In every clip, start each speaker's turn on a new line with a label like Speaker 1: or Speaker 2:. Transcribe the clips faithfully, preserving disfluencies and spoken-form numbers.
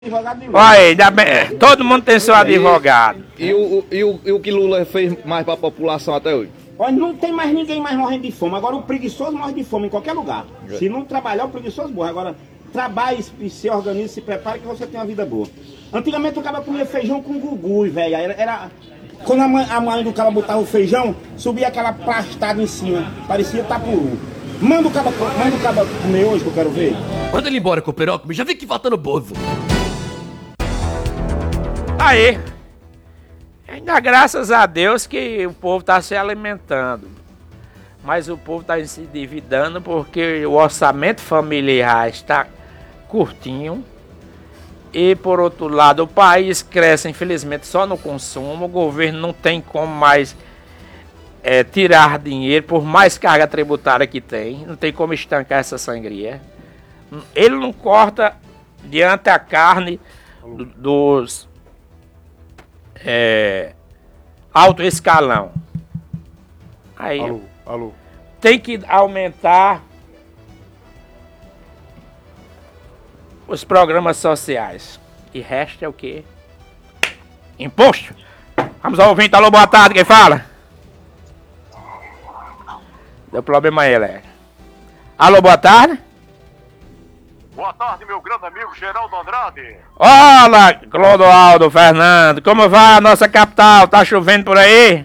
Speaker 1: Advogado de
Speaker 2: Olha aí, ainda bem, todo mundo tem seu advogado.
Speaker 3: E, e, o, e, o, e o que Lula fez mais para a população até hoje?
Speaker 1: Olha, não tem mais ninguém mais morrendo de fome. Agora o preguiçoso morre de fome em qualquer lugar. Se não trabalhar, o preguiçoso morre. Agora, trabalhe e se organize, se prepare que você tem uma vida boa. Antigamente o cara comia feijão com gugu, velho. Era, era... Quando a mãe, a mãe do cara botava o feijão, subia aquela plastada em cima. Parecia tapuru. Manda o cara, manda o cara comer hoje que eu quero ver.
Speaker 4: Manda ele embora, Cooperópolis, já vi que falta no bozo.
Speaker 2: Aí, ainda graças a Deus que o povo está se alimentando. Mas o povo está se endividando porque o orçamento familiar está curtinho. E por outro lado, o país cresce infelizmente só no consumo. O governo não tem como mais é, tirar dinheiro, por mais carga tributária que tem. Não tem como estancar essa sangria. Ele não corta diante a carne do, dos é, alto escalão. Aí
Speaker 5: Alô, alô.
Speaker 2: tem que aumentar os programas sociais. E resta é o quê? Imposto. Vamos ao ouvinte. Alô, boa tarde, quem fala? Deu problema aí, Léo. Alô, boa tarde.
Speaker 6: Boa tarde, meu grande amigo Geraldo Andrade.
Speaker 2: Olá, Clodoaldo Fernando. Como vai a nossa capital? Tá chovendo por aí?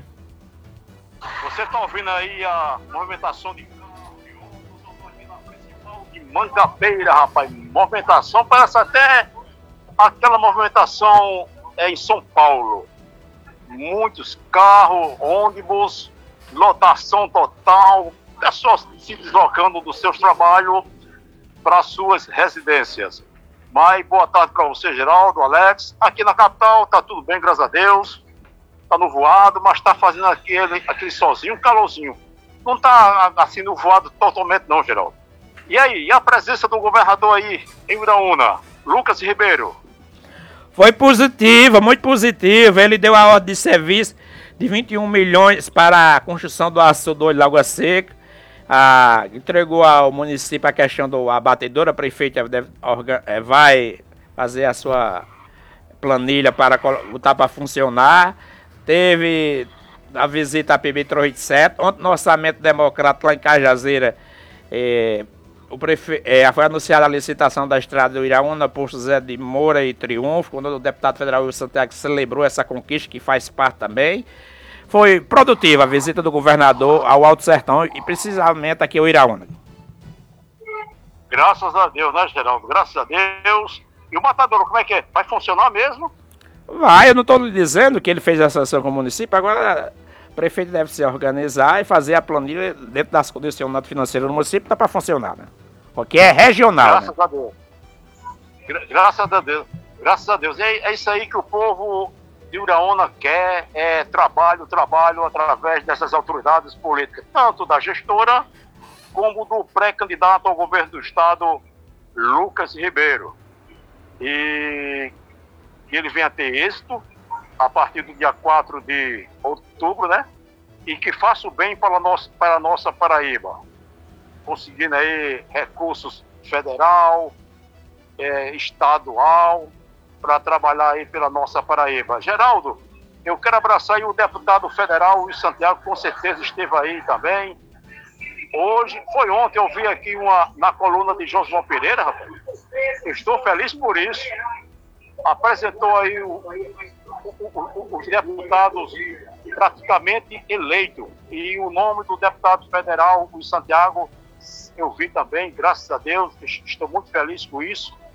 Speaker 6: Você tá ouvindo aí a movimentação de carro de ônibus? Eu tô aqui na principal de Mangabeira, rapaz. Movimentação parece até aquela movimentação é, em São Paulo. Muitos carros, ônibus, lotação total, pessoas se deslocando dos seus trabalhos para suas residências. Mas boa tarde para você, Geraldo, Alex. Aqui na capital tá tudo bem, graças a Deus. Tá nuvoado, mas tá fazendo aquele, aquele solzinho, um calorzinho. Não tá assim nuvoado totalmente não, Geraldo. E aí, e a presença do governador aí em Uraúna, Lucas Ribeiro?
Speaker 2: Foi positiva, muito positiva. Ele deu a ordem de serviço de vinte e um milhões para a construção do açude de Lagoa Seca. Ah, entregou ao município a questão do abatedor. A prefeita deve, orga, é, vai fazer a sua planilha para botar para funcionar. Teve a visita à P B trezentos e oitenta e sete. Ontem no orçamento democrático lá em Cajazeira, é, o prefe... é, foi anunciada a licitação da estrada do Iraúna, posto Zé de Moura e Triunfo, quando o deputado federal Wilson Santiago celebrou essa conquista, que faz parte também. Foi produtiva a visita do governador ao Alto Sertão e precisamente aqui ao Iraúna.
Speaker 6: Graças a Deus, né, Geraldo? Graças a Deus. E o matadouro, como é que é? Vai funcionar mesmo?
Speaker 2: Vai, eu não estou lhe dizendo que ele fez essa ação com o município, agora o prefeito deve se organizar e fazer a planilha dentro das condicionantes financeiras do município, dá para funcionar, né? Porque é regional.
Speaker 6: Graças
Speaker 2: né?
Speaker 6: a Deus. Gra graças a Deus. Graças a Deus. É, é isso aí que o povo de Uraúna quer, é trabalho, trabalho através dessas autoridades políticas, tanto da gestora como do pré-candidato ao governo do estado, Lucas Ribeiro. E que ele venha ter êxito a partir do dia quatro de outubro, né? E que faça o bem para a nossa, para a nossa Paraíba. Conseguindo aí recursos federal, é, estadual, para trabalhar aí pela nossa Paraíba. Geraldo, eu quero abraçar aí o deputado federal Luiz Santiago, com certeza esteve aí também. Hoje, foi ontem, eu vi aqui uma, na coluna de João Pereira, rapaz. Estou feliz por isso. Apresentou aí o, o, o, os deputados praticamente eleitos. E o nome do deputado federal Luiz Santiago, eu vi também, graças a Deus, estou muito feliz com isso.